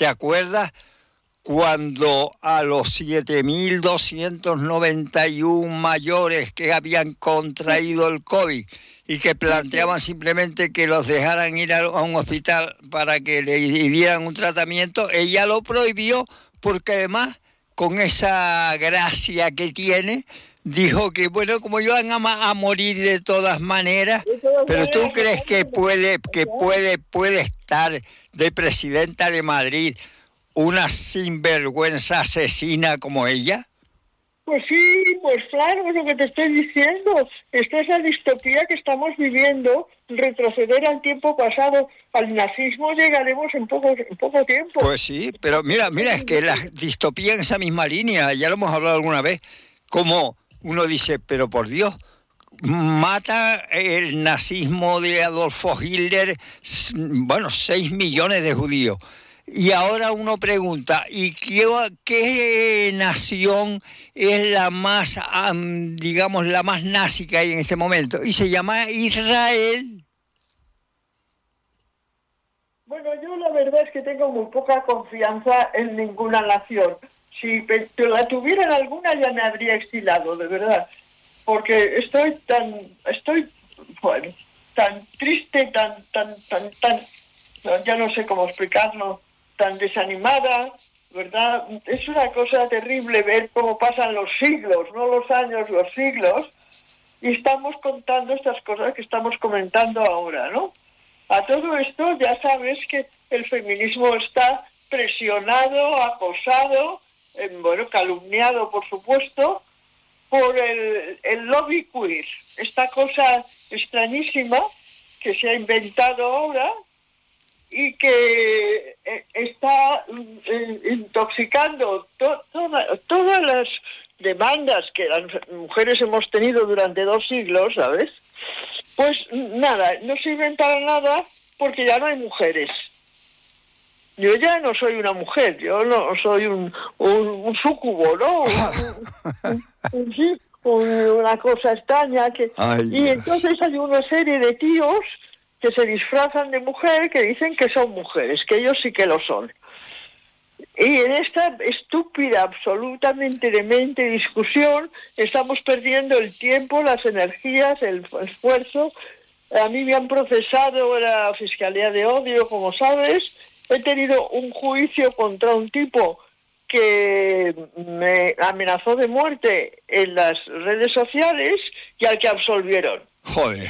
¿te acuerdas cuando a los 7.291 mayores que habían contraído el COVID y que planteaban simplemente que los dejaran ir a un hospital para que le dieran un tratamiento? Ella lo prohibió porque además, con esa gracia que tiene, dijo que, bueno, como iban a morir de todas maneras, pero ¿tú crees que puede estar de presidenta de Madrid una sinvergüenza asesina como ella? Pues sí, pues claro, es lo que te estoy diciendo. Esta es la distopía que estamos viviendo, retroceder al tiempo pasado. Al nazismo llegaremos en poco tiempo. Pues sí, pero mira, es que la distopía en esa misma línea, ya lo hemos hablado alguna vez, como uno dice, pero por Dios, mata el nazismo de Adolfo Hitler, 6 millones de judíos. Y ahora uno pregunta, ¿y qué nación es la más, digamos, la más nazi que hay en este momento? Y se llama Israel. Bueno, yo la verdad es que tengo muy poca confianza en ninguna nación. Si la tuviera en alguna ya me habría exilado, de verdad. Porque estoy tan triste, tan, ya no sé cómo explicarlo, tan desanimada, ¿verdad? Es una cosa terrible ver cómo pasan los siglos, no los años, los siglos, y estamos contando estas cosas que estamos comentando ahora, ¿no? A todo esto ya sabes que el feminismo está presionado, acosado, calumniado, por supuesto, por el lobby queer, esta cosa extrañísima que se ha inventado ahora y que está intoxicando todas las demandas que las mujeres hemos tenido durante 2 siglos, ¿sabes? Pues nada, no sirven para nada porque ya no hay mujeres. Yo ya no soy una mujer, yo no soy un súcubo, ¿no? Una cosa extraña que... Y entonces hay una serie de tíos que se disfrazan de mujer, que dicen que son mujeres, que ellos sí que lo son. Y en esta estúpida, absolutamente demente discusión, estamos perdiendo el tiempo, las energías, el esfuerzo. A mí me han procesado la Fiscalía de Odio, como sabes. He tenido un juicio contra un tipo que me amenazó de muerte en las redes sociales y al que absolvieron. Joder.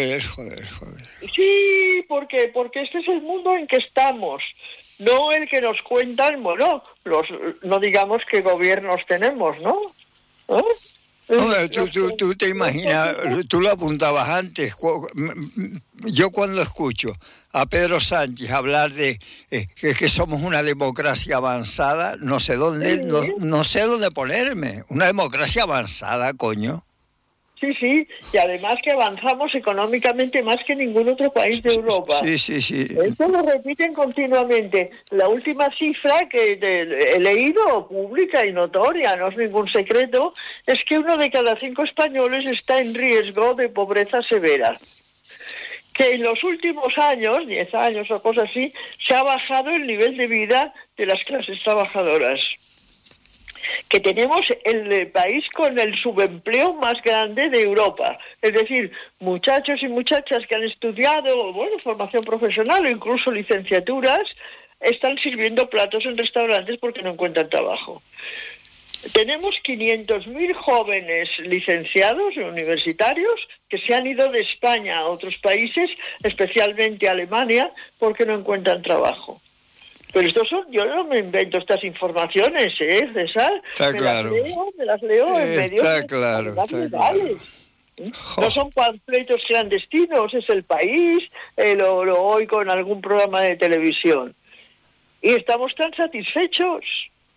Sí, porque este es el mundo en que estamos, no el que nos cuentan, bueno, no digamos qué gobiernos tenemos, ¿no? Hombre, tú te imaginas, tú lo apuntabas antes, yo cuando escucho a Pedro Sánchez hablar de que somos una democracia avanzada, no sé dónde ponerme, una democracia avanzada, coño. Sí, y además que avanzamos económicamente más que ningún otro país de Europa. Sí. Esto lo repiten continuamente. La última cifra que he leído, pública y notoria, no es ningún secreto, es que 1 de cada 5 españoles está en riesgo de pobreza severa. Que en los últimos años, 10 años o cosas así, se ha bajado el nivel de vida de las clases trabajadoras. Que tenemos el país con el subempleo más grande de Europa. Es decir, muchachos y muchachas que han estudiado, formación profesional o incluso licenciaturas, están sirviendo platos en restaurantes porque no encuentran trabajo. Tenemos 500.000 jóvenes licenciados universitarios que se han ido de España a otros países, especialmente a Alemania, porque no encuentran trabajo. Pero yo no me invento estas informaciones, César. Está claro. Me las leo en medios. Está claro. No son panfletos clandestinos, es El País, lo oigo en algún programa de televisión. Y estamos tan satisfechos.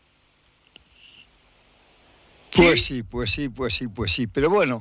Pues sí. Pero bueno,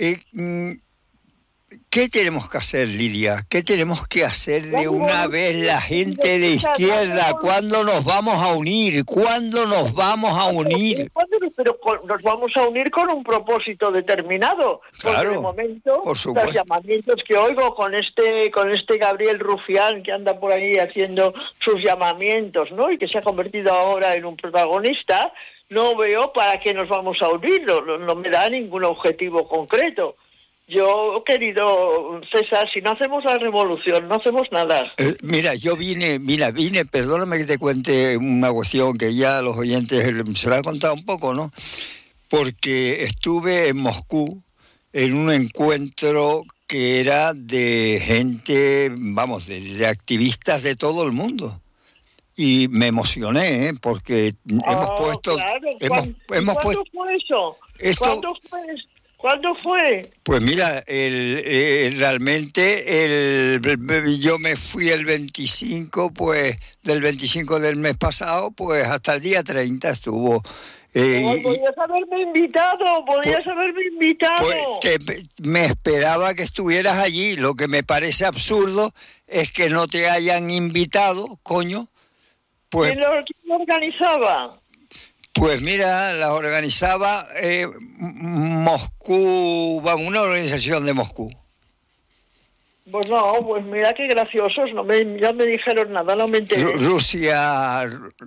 ¿qué tenemos que hacer, Lidia? ¿Qué tenemos que hacer de una vez la gente de izquierda? ¿Cuándo nos vamos a unir? ¿Cuándo nos pero nos vamos a unir con un propósito determinado. Claro, porque de momento, por supuesto. los llamamientos que oigo con este Gabriel Rufián, que anda por ahí haciendo sus llamamientos, ¿no? Y que se ha convertido ahora en un protagonista, no veo para qué nos vamos a unir, no me da ningún objetivo concreto. Yo, querido César, si no hacemos la revolución, no hacemos nada. Mira, vine, perdóname que te cuente una cuestión que ya los oyentes se la he contado un poco, ¿no? Porque estuve en Moscú en un encuentro que era de gente, vamos, de activistas de todo el mundo. Y me emocioné, porque hemos puesto... Claro. ¿Cuándo fue eso? ¿Cuándo fue? Pues mira, realmente yo me fui el 25, pues del 25 del mes pasado, pues hasta el día 30 estuvo. Podías haberme invitado. Pues me esperaba que estuvieras allí. Lo que me parece absurdo es que no te hayan invitado, coño. Pues, ¿Quién lo organizaba? Pues mira, la organizaba Moscú, vamos, una organización de Moscú. Pues no, pues mira qué graciosos, ya me dijeron nada, no me enteré. Rusia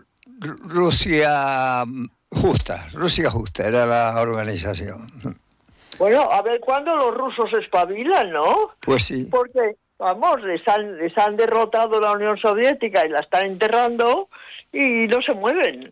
Justa era la organización. Bueno, a ver cuándo los rusos se espabilan, ¿no? Pues sí. Porque, vamos, les han derrotado la Unión Soviética y la están enterrando y no se mueven.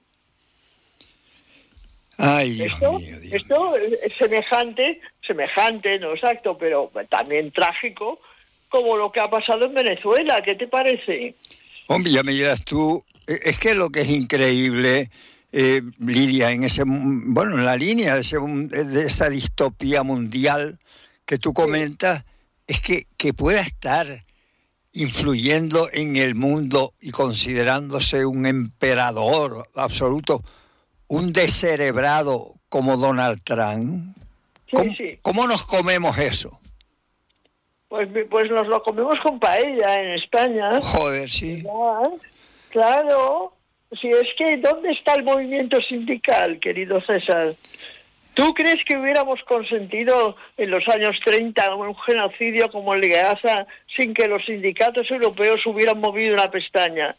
Ay, Dios mío. Esto es semejante, no exacto, pero también trágico, como lo que ha pasado en Venezuela. ¿Qué te parece? Hombre, ya me dirás tú, es que lo que es increíble, Lidia, en la línea de esa distopía mundial que tú comentas, es que pueda estar influyendo en el mundo y considerándose un emperador absoluto, un descerebrado como Donald Trump. ¿Cómo nos comemos eso? Pues nos lo comemos con paella en España. Joder, sí. Claro. Si es que, ¿dónde está el movimiento sindical, querido César? ¿Tú crees que hubiéramos consentido en los años 30 un genocidio como el de Gaza sin que los sindicatos europeos hubieran movido una pestaña?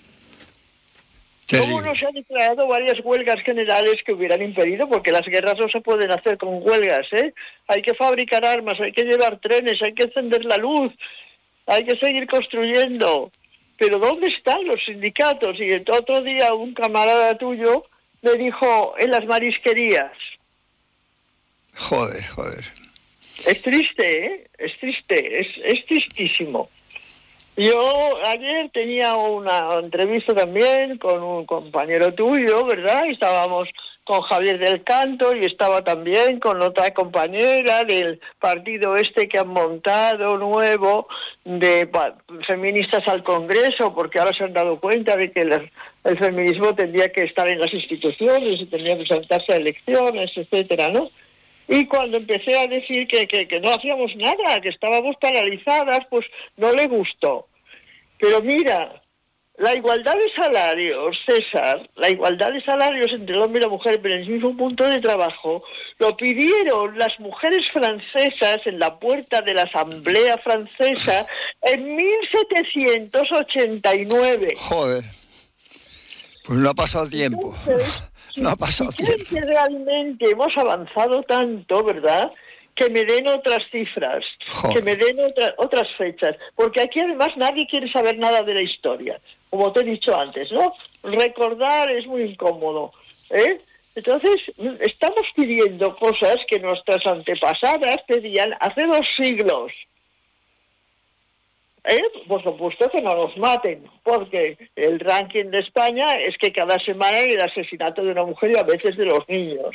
Terrible. ¿Cómo no se han declarado varias huelgas generales que hubieran impedido? Porque las guerras no se pueden hacer con huelgas, ¿eh? Hay que fabricar armas, hay que llevar trenes, hay que encender la luz, hay que seguir construyendo. Pero ¿dónde están los sindicatos? Y el otro día un camarada tuyo me dijo, en las marisquerías. Joder. Es triste, ¿eh? Es triste, es tristísimo. Yo ayer tenía una entrevista también con un compañero tuyo, ¿verdad? Y estábamos con Javier del Canto y estaba también con otra compañera del partido que han montado nuevo de feministas al Congreso, porque ahora se han dado cuenta de que el feminismo tendría que estar en las instituciones y tendría que presentarse a elecciones, etcétera, ¿no? Y cuando empecé a decir que no hacíamos nada, que estábamos paralizadas, pues no le gustó. Pero mira, la igualdad de salarios, César, la igualdad de salarios entre el hombre y la mujer en el mismo punto de trabajo, lo pidieron las mujeres francesas en la puerta de la Asamblea Francesa en 1789. Joder, pues no ha pasado tiempo. No ha pasado tiempo. ¿Creen que realmente hemos avanzado tanto, verdad? Que me den otras cifras, Joder. Que me den otras fechas, porque aquí además nadie quiere saber nada de la historia, como te he dicho antes, ¿no? Recordar es muy incómodo, ¿eh? Entonces, estamos pidiendo cosas que nuestras antepasadas pedían hace 2 siglos. Por supuesto que no nos maten, porque el ranking de España es que cada semana hay el asesinato de una mujer y a veces de los niños.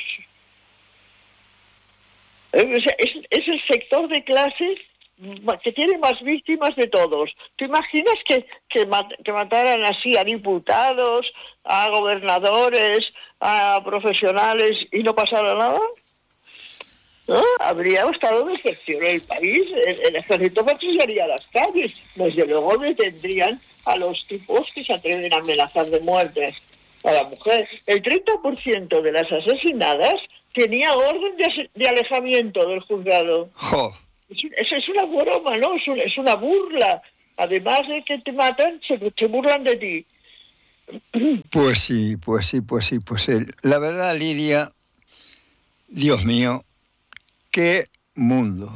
Es el sector de clases que tiene más víctimas de todos. ¿Te imaginas que mataran así a diputados, a gobernadores, a profesionales y no pasara nada? ¿No? Habría estado de excepción el país, el ejército patrullaría las calles, desde luego detendrían a los tipos que se atreven a amenazar de muerte. a la mujer. El 30% de las asesinadas tenía orden de alejamiento del juzgado. Jo. Eso es una broma, ¿no? Es una burla. Además de que te matan, se burlan de ti. Pues sí. La verdad, Lidia, Dios mío, qué mundo.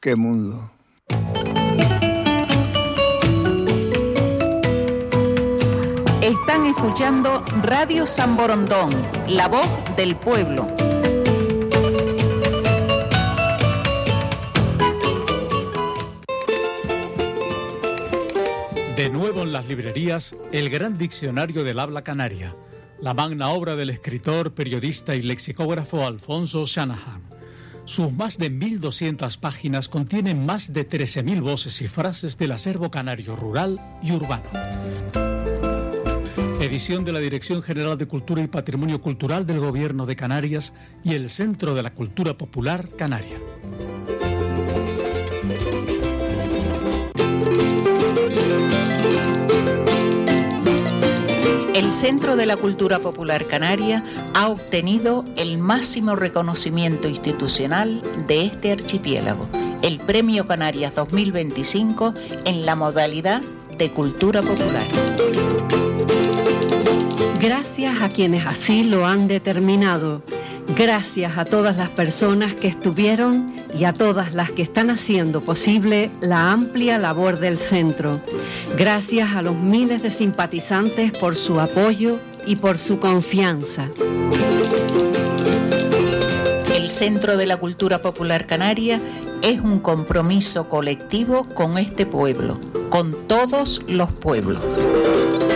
Están escuchando Radio San Borondón, la voz del pueblo. De nuevo en las librerías, el gran diccionario del habla canaria, la magna obra del escritor, periodista y lexicógrafo Alfonso Shanahan. Sus más de 1.200 páginas contienen más de 13.000 voces y frases del acervo canario rural y urbano. Edición de la Dirección General de Cultura y Patrimonio Cultural del Gobierno de Canarias y el Centro de la Cultura Popular Canaria. El Centro de la Cultura Popular Canaria ha obtenido el máximo reconocimiento institucional de este archipiélago, el Premio Canarias 2025 en la modalidad de Cultura Popular. Gracias a quienes así lo han determinado. Gracias a todas las personas que estuvieron y a todas las que están haciendo posible la amplia labor del centro. Gracias a los miles de simpatizantes por su apoyo y por su confianza. El Centro de la Cultura Popular Canaria es un compromiso colectivo con este pueblo, con todos los pueblos.